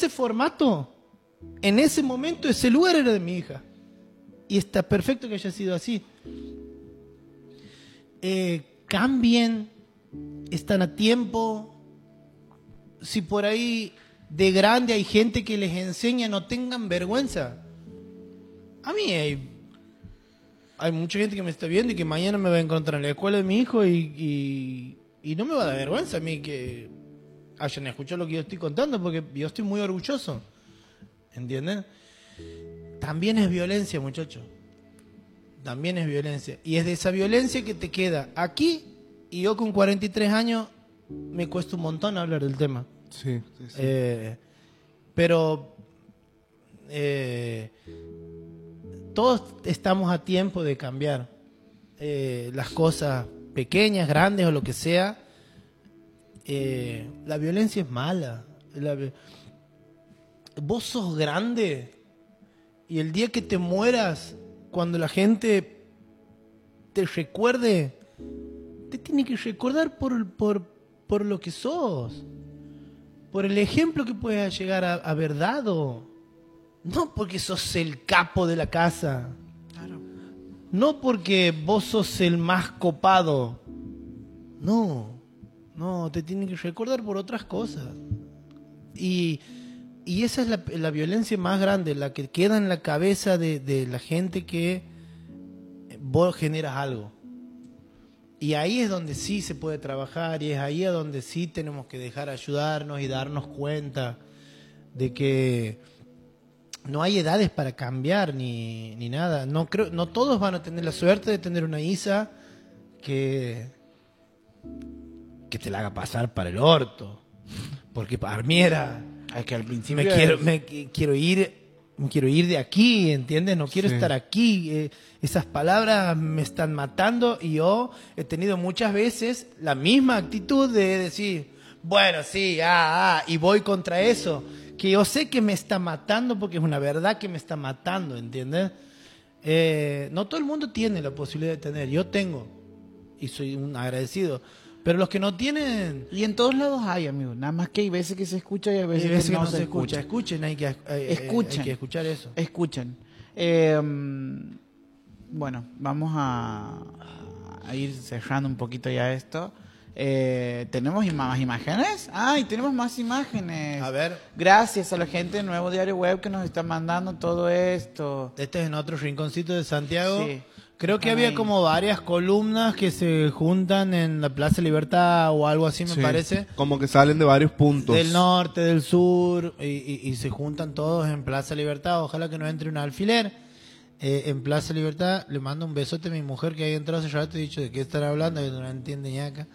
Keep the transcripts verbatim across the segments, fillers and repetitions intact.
ese formato, en ese momento, ese lugar era de mi hija. Y está perfecto que haya sido así. Eh, cambien, están a tiempo. Si por ahí de grande hay gente que les enseña, no tengan vergüenza. A mí hay, hay mucha gente que me está viendo y que mañana me va a encontrar en la escuela de mi hijo y, y, y no me va a dar vergüenza a mí que hayan escuchado lo que yo estoy contando, porque yo estoy muy orgulloso. ¿Entienden? También es violencia, muchachos. También es violencia. Y es de esa violencia que te queda aquí. Y yo con cuarenta y tres años me cuesta un montón hablar del tema. Sí, sí, sí. Eh, pero eh, todos estamos a tiempo de cambiar eh, las cosas pequeñas, grandes o lo que sea. Eh, la violencia es mala. La, vos sos grande y el día que te mueras, cuando la gente te recuerde, te tiene que recordar por, por, por lo que sos, por el ejemplo que puedes llegar a haber dado, no porque sos el capo de la casa, Claro. no porque vos sos el más copado, no, no, te tienen que recordar por otras cosas. Y, y esa es la, la violencia más grande, la que queda en la cabeza de, de la gente, que vos generas algo. Y ahí es donde sí se puede trabajar, y es ahí a donde sí tenemos que dejar ayudarnos y darnos cuenta de que no hay edades para cambiar ni, ni nada. No creo, no todos van a tener la suerte de tener una Isa que, que te la haga pasar para el orto. Porque para mí era, Es que al principio me es- quiero, me qui- quiero ir, me quiero ir de aquí, ¿entiendes? No quiero Sí. estar aquí. Eh, esas palabras me están matando, y yo he tenido muchas veces la misma actitud de decir, bueno, sí, ah, ah, y voy contra eso, que yo sé que me está matando porque es una verdad que me está matando, ¿entiendes? Eh, no todo el mundo tiene la posibilidad de tener, yo tengo, y soy un agradecido, pero los que no tienen... Y en todos lados hay, amigo. Nada más que hay veces que se escucha y hay veces, Hay veces que no, se escucha. Escuchen, hay que, eh, eh, Escuchen. hay que escuchar eso. Escuchen. Eh, mm, bueno, vamos a, a ir cerrando un poquito ya esto. Eh, ¿Tenemos ima- más imágenes? ¡Ay, tenemos más imágenes! A ver, Gracias a la gente de Nuevo Diario Web que nos está mandando todo esto. este es en otro rinconcito de Santiago. Sí. Creo que Están había ahí. como varias columnas que se juntan en la Plaza Libertad o algo así, me Sí. parece. Como que salen de varios puntos. Del norte, del sur, y, y- y se juntan todos en Plaza Libertad. Ojalá que no entre un alfiler. Eh, en Plaza Libertad le mando un besote a mi mujer, que ahí entró hace rato y he dicho de qué están hablando, que no entiende ni acá.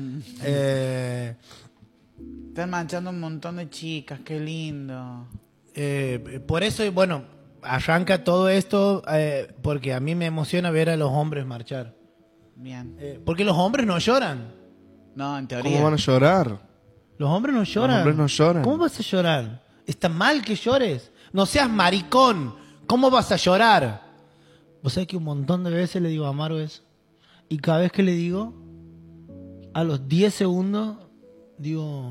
Eh, Están manchando un montón de chicas, qué lindo. eh, por eso, bueno, arranca todo esto eh, porque a mí me emociona ver a los hombres marchar. Bien. Eh, porque los hombres no lloran. No, en teoría. ¿Cómo van a llorar? Los hombres no lloran. hombres no lloran. ¿Cómo vas a llorar? Está mal que llores. No seas maricón. ¿Cómo vas a llorar? Vos sabés que un montón de veces le digo a Amaro eso. Y cada vez que le digo, a los diez segundos, digo,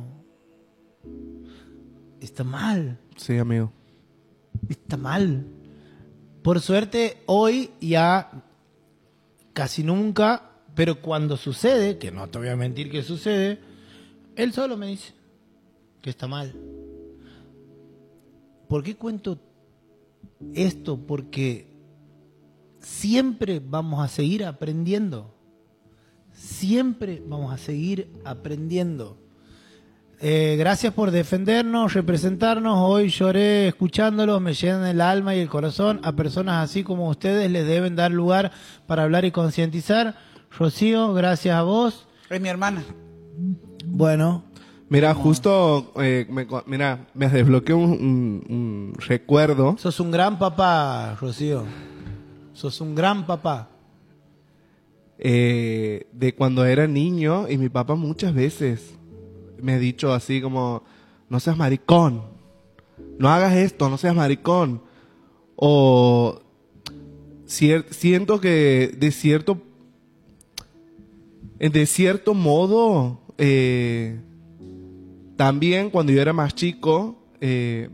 está mal. Sí, amigo. Está mal. Por suerte, hoy ya casi nunca, pero cuando sucede, que no te voy a mentir que sucede, él solo me dice que está mal. ¿Por qué cuento esto? Porque siempre vamos a seguir aprendiendo. Siempre vamos a seguir aprendiendo. Eh, gracias por defendernos, representarnos. Hoy lloré escuchándolos, me llenan el alma y el corazón. A personas así como ustedes les deben dar lugar para hablar y concientizar. Rocío, gracias a vos. Es mi hermana. Bueno, Mira, justo, eh, me, co- mira, me desbloqueó un, un- un recuerdo. sos un gran papá, Rocío. Sos un gran papá. eh, de cuando era niño, y mi papá muchas veces me ha dicho así como, no seas maricón, no hagas esto, no seas maricón. O cier- siento que de cierto de cierto modo, eh, también cuando yo era más chico, eh,